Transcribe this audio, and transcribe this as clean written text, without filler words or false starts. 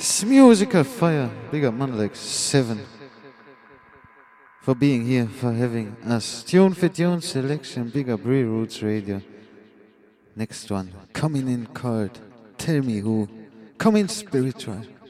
It's musical fire. Big up man like 7 for being here, for having us. Tune for tune selection. Big up Roots Radio. Next one, coming in cold. Tell me who. Coming spiritual.